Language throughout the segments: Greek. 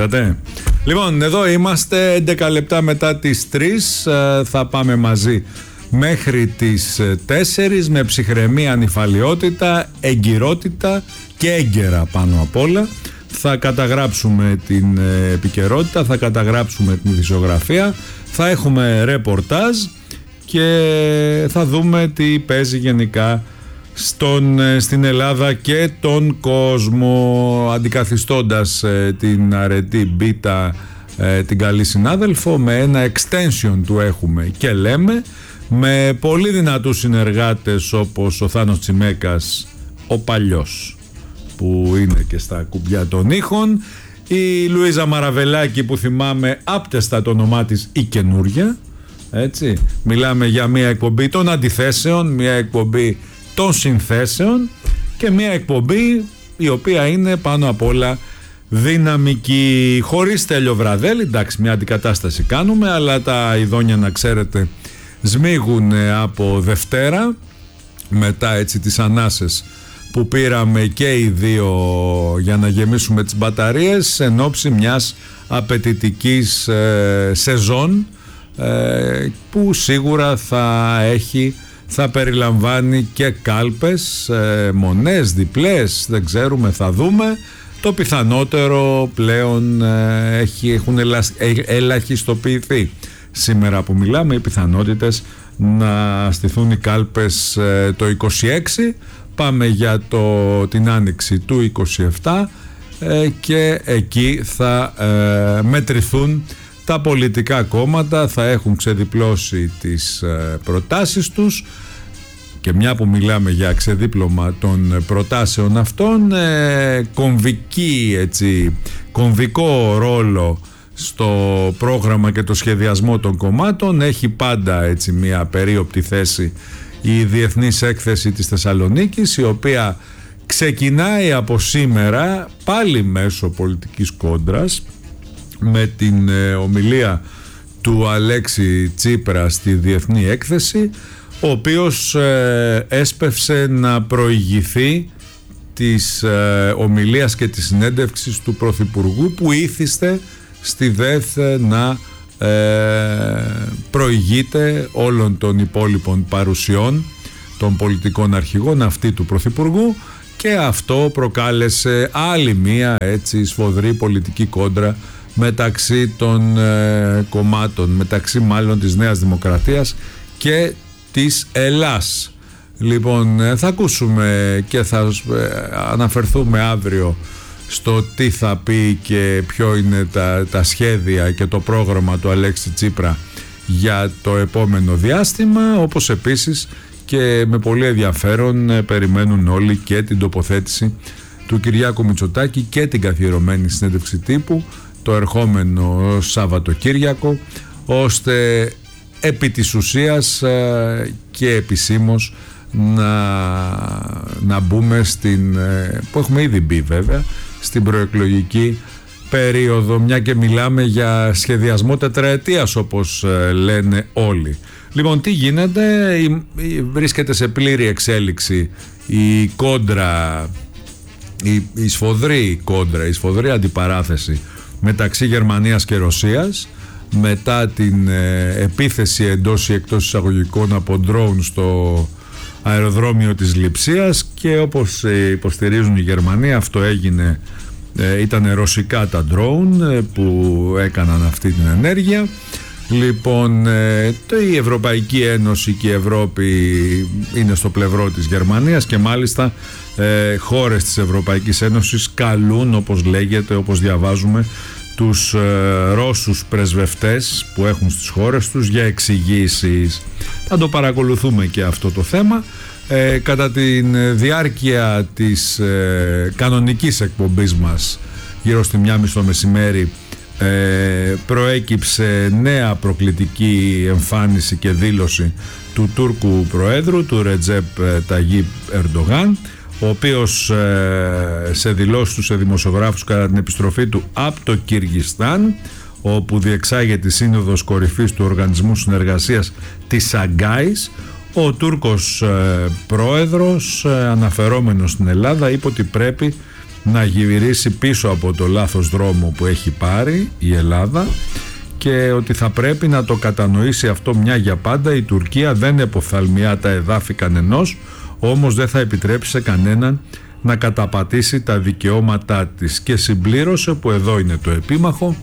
ξυπνήσατε? Λοιπόν, εδώ είμαστε 11 λεπτά μετά τις 3. Θα πάμε μαζί μέχρι τις 4 με ψυχραιμία, ανυφαλιότητα, εγκυρότητα και έγκαιρα πάνω απ' όλα. Θα καταγράψουμε την επικαιρότητα, θα καταγράψουμε την ειδησιογραφία, θα έχουμε ρεπορτάζ και θα δούμε τι παίζει γενικά στην Ελλάδα και τον κόσμο, αντικαθιστώντας την αρετή Μπίτα, την καλή συνάδελφο, με ένα extension του έχουμε και λέμε, με πολύ δυνατούς συνεργάτες όπως ο Θάνος Τσιμέκας, ο παλιός που είναι και στα κουμπιά των ήχων, η Λουίζα Μαραβελάκη που θυμάμαι άπτεστα το όνομά της, η καινούρια, έτσι. Μιλάμε για μια εκπομπή των αντιθέσεων, μια εκπομπή των συνθέσεων και μια εκπομπή η οποία είναι πάνω απ' όλα δυναμική, χωρίς Στέλιο Βραδέλη. Εντάξει, μια αντικατάσταση κάνουμε, αλλά τα ειδόνια, να ξέρετε, σμίγουν από Δευτέρα, μετά έτσι τις ανάσες που πήραμε και οι δύο για να γεμίσουμε τις μπαταρίες εν ώψη μιας απαιτητικής σεζόν που σίγουρα θα περιλαμβάνει και κάλπες, μονές, διπλές, δεν ξέρουμε, θα δούμε. Το πιθανότερο πλέον έχουν ελαχιστοποιηθεί. Σήμερα που μιλάμε, οι πιθανότητες να στηθούν οι κάλπες το 26, πάμε για την άνοιξη του 27 και εκεί θα μετρηθούν τα πολιτικά κόμματα, θα έχουν ξεδιπλώσει τις προτάσεις τους και μια που μιλάμε για ξεδίπλωμα των προτάσεων αυτών, κομβικό ρόλο στο πρόγραμμα και το σχεδιασμό των κομμάτων έχει πάντα έτσι μια περίοπτη θέση η Διεθνής Έκθεση της Θεσσαλονίκης, η οποία ξεκινάει από σήμερα πάλι μέσω πολιτικής κόντρας με την ομιλία του Αλέξη Τσίπρα στη Διεθνή Έκθεση, ο οποίος έσπευσε να προηγηθεί της ομιλίας και της συνέντευξης του Πρωθυπουργού που ήθιστε στη ΔΕΘ να προηγείται όλων των υπόλοιπων παρουσιών των πολιτικών αρχηγών, αυτή του Πρωθυπουργού, και αυτό προκάλεσε άλλη μία έτσι σφοδρή πολιτική κόντρα μεταξύ των κομμάτων, μεταξύ μάλλον της Νέας Δημοκρατίας και της Ελλάς. Λοιπόν, θα ακούσουμε και θα αναφερθούμε αύριο στο τι θα πει και ποιο είναι τα σχέδια και το πρόγραμμα του Αλέξη Τσίπρα για το επόμενο διάστημα, όπως επίσης και με πολύ ενδιαφέρον περιμένουν όλοι και την τοποθέτηση του Κυριάκου Μητσοτάκη και την καθιερωμένη συνέντευξη τύπου το ερχόμενο Σαββατοκύριακο, ώστε επί της ουσίας και επισήμως να μπούμε που έχουμε ήδη μπει βέβαια, στην προεκλογική περίοδο, μια και μιλάμε για σχεδιασμό τετραετίας όπως λένε όλοι. Λοιπόν, τι γίνεται? Βρίσκεται σε πλήρη εξέλιξη η κόντρα, η σφοδρή κόντρα, η σφοδρή αντιπαράθεση μεταξύ Γερμανίας και Ρωσίας μετά την επίθεση εντός ή εκτός εισαγωγικών από ντρόουν στο αεροδρόμιο της Λειψίας, και όπως υποστηρίζουν οι Γερμανοί, αυτό έγινε, ήταν ρωσικά τα ντρόουν που έκαναν αυτή την ενέργεια. Λοιπόν, η Ευρωπαϊκή Ένωση και η Ευρώπη είναι στο πλευρό της Γερμανίας και μάλιστα χώρες της Ευρωπαϊκής Ένωσης καλούν, όπως λέγεται, όπως διαβάζουμε, τους Ρώσους πρεσβευτές που έχουν στις χώρες τους για εξηγήσεις. Θα το παρακολουθούμε και αυτό το θέμα. Κατά τη διάρκεια της κανονικής εκπομπής μας, γύρω στη 1:30 το μεσημέρι, προέκυψε νέα προκλητική εμφάνιση και δήλωση του Τούρκου Προέδρου, του Ρετζέπ Ταγίπ Ερντογάν, ο οποίος σε δηλώσεις του σε δημοσιογράφους κατά την επιστροφή του από το Κυργιστάν, όπου διεξάγεται η Σύνοδος Κορυφής του Οργανισμού Συνεργασίας της Σαγκάης, ο Τούρκος πρόεδρος, αναφερόμενος στην Ελλάδα, είπε ότι πρέπει να γυρίσει πίσω από το λάθος δρόμο που έχει πάρει η Ελλάδα και ότι θα πρέπει να το κατανοήσει αυτό μια για πάντα. Η Τουρκία δεν εποφθαλμιά τα εδάφη κανενός, όμως δεν θα επιτρέψει σε κανέναν να καταπατήσει τα δικαιώματά της. Και συμπλήρωσε, που εδώ είναι το επίμαχο,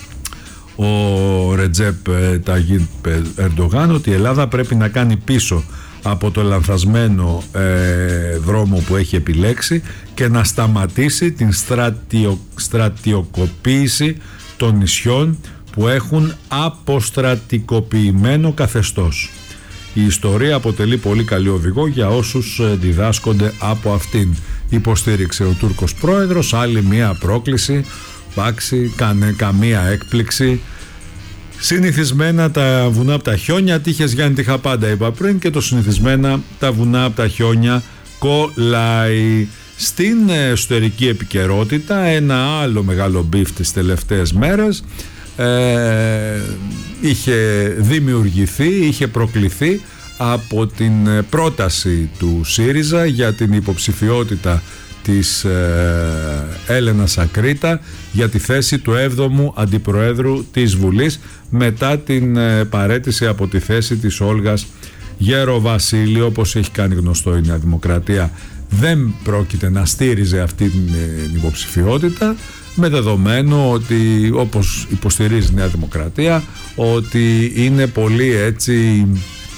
ο Ρετζέπ Ταγίπ Ερντογάν, ότι η Ελλάδα πρέπει να κάνει πίσω από το λανθασμένο δρόμο που έχει επιλέξει και να σταματήσει την στρατιοκοποίηση των νησιών που έχουν αποστρατικοποιημένο καθεστώς. Η ιστορία αποτελεί πολύ καλή οδηγό για όσους διδάσκονται από αυτήν, υποστήριξε ο Τούρκος πρόεδρος. Άλλη μία πρόκληση, εντάξει, καμία έκπληξη. Συνηθισμένα τα βουνά από τα χιόνια, τύχες Γιάννη τύχα πάντα είπα πριν, και το συνηθισμένα τα βουνά από τα χιόνια κολλάει. Στην εσωτερική επικαιρότητα ένα άλλο μεγάλο μπιφ τις τελευταίες μέρες είχε δημιουργηθεί, είχε προκληθεί από την πρόταση του ΣΥΡΙΖΑ για την υποψηφιότητα της Έλενας Ακρίτα για τη θέση του 7ου Αντιπροέδρου της Βουλής, μετά την παραίτηση από τη θέση της Όλγας Γεροβασίλη. Όπως έχει κάνει γνωστό η Νέα Δημοκρατία, δεν πρόκειται να στήριζε αυτή την υποψηφιότητα, με δεδομένο ότι, όπως υποστηρίζει η Νέα Δημοκρατία, ότι είναι πολύ έτσι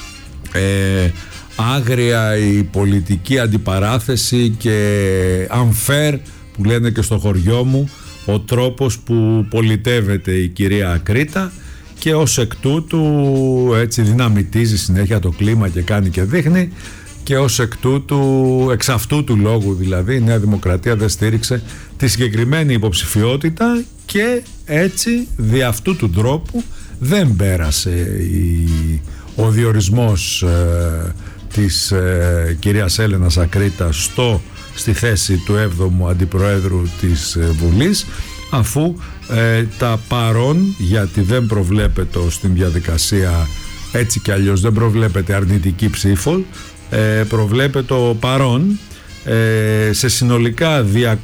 άγρια η πολιτική αντιπαράθεση και unfair, που λένε και στο χωριό μου, ο τρόπος που πολιτεύεται η κυρία Ακρίτα, και ως εκ τούτου έτσι δυναμητίζει συνέχεια το κλίμα και κάνει και δείχνει, και ως εκ τούτου, εξ αυτού του λόγου δηλαδή, η Νέα Δημοκρατία δεν στήριξε τη συγκεκριμένη υποψηφιότητα και έτσι δι' αυτού του τρόπου δεν πέρασε ο διορισμός της κυρίας Έλενας Ακρίτα στη θέση του 7ου Αντιπροέδρου της Βουλής, αφού τα παρόν, γιατί δεν προβλέπεται στην διαδικασία, έτσι κι αλλιώς δεν προβλέπεται αρνητική ψήφο, προβλέπεται το παρόν σε συνολικά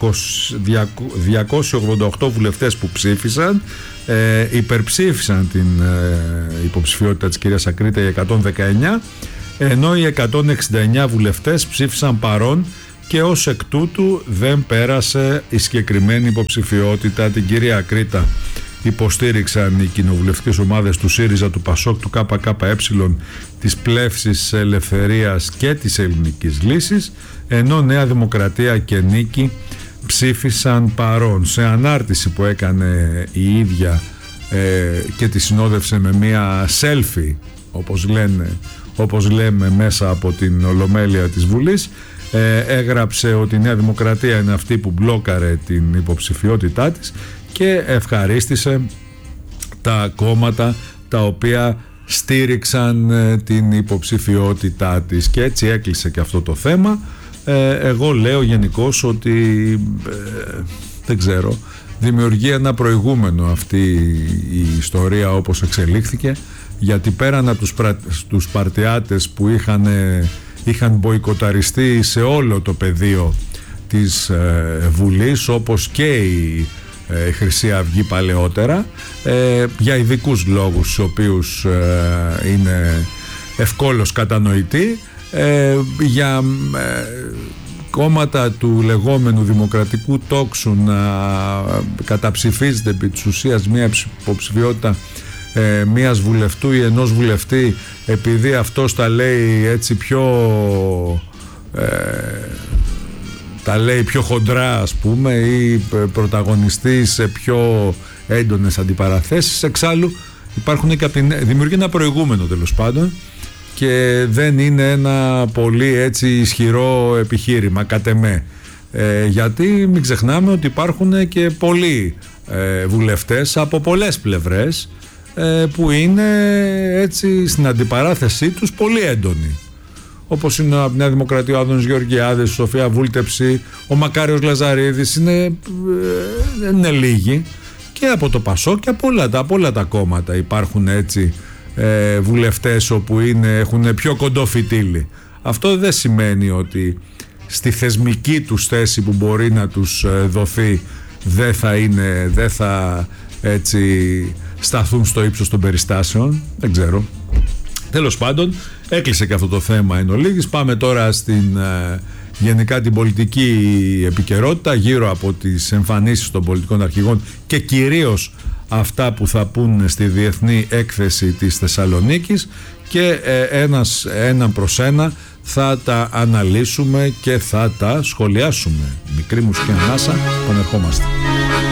288 βουλευτές που ψήφισαν, υπερψήφισαν την υποψηφιότητα της κυρίας Ακρίτα οι 119, ενώ οι 169 βουλευτές ψήφισαν παρόν, και ως εκ τούτου δεν πέρασε η συγκεκριμένη υποψηφιότητα. Την κυρία Ακρίτα υποστήριξαν οι κοινοβουλευτικές ομάδες του ΣΥΡΙΖΑ, του ΠΑΣΟΚ, του ΚΚΕ, της Πλεύσης Ελευθερίας και της Ελληνικής Λύσης, ενώ Νέα Δημοκρατία και Νίκη ψήφισαν παρόν. Σε ανάρτηση που έκανε η ίδια και τη συνόδευσε με μία selfie, όπως λέμε μέσα από την Ολομέλεια της Βουλής, έγραψε ότι η Νέα Δημοκρατία είναι αυτή που μπλόκαρε την υποψηφιότητά της και ευχαρίστησε τα κόμματα τα οποία στήριξαν την υποψηφιότητά της, και έτσι έκλεισε και αυτό το θέμα. Εγώ λέω γενικώς ότι δεν ξέρω, δημιουργεί ένα προηγούμενο αυτή η ιστορία όπως εξελίχθηκε, γιατί πέραν από τους παρτιάτες που είχαν μποϊκοταριστεί σε όλο το πεδίο της Βουλής, όπως και η Χρυσή Αυγή παλαιότερα, για ειδικούς λόγους, στους οποίους είναι ευκόλως κατανοητοί, για κόμματα του λεγόμενου δημοκρατικού τόξου να καταψηφίζεται επί της ουσίας μια υποψηφιότητα μίας βουλευτού ή ενός βουλευτή, επειδή αυτός τα λέει έτσι τα λέει πιο χοντρά, ας πούμε, ή πρωταγωνιστή σε πιο έντονες αντιπαραθέσεις. Εξάλλου δημιουργεί ένα προηγούμενο, τέλος πάντων, και δεν είναι ένα πολύ έτσι ισχυρό επιχείρημα κατ' εμέ, γιατί μην ξεχνάμε ότι υπάρχουν και πολλοί βουλευτές από πολλές πλευρές που είναι έτσι στην αντιπαράθεσή τους πολύ έντονοι, όπως είναι από τη Νέα Δημοκρατία ο Άδωνης Γεωργιάδης, η Σοφία Βούλτεψη, ο Μακάριος Λαζαρίδης, είναι λίγοι, και από το ΠΑΣΟΚ και από όλα τα κόμματα υπάρχουν έτσι βουλευτές όπου έχουν πιο κοντό φυτίλι. Αυτό δεν σημαίνει ότι στη θεσμική τους θέση που μπορεί να τους δοθεί δεν θα έτσι σταθούν στο ύψος των περιστάσεων. Δεν ξέρω. Τέλος πάντων, έκλεισε και αυτό το θέμα εν ολίγης. Πάμε τώρα στην γενικά την πολιτική επικαιρότητα γύρω από τις εμφανίσεις των πολιτικών αρχηγών και κυρίως αυτά που θα πούν στη Διεθνή Έκθεση της Θεσσαλονίκης, και έναν προς ένα θα τα αναλύσουμε και θα τα σχολιάσουμε. Μικρή μουσική ανάσα, επανερχόμαστε.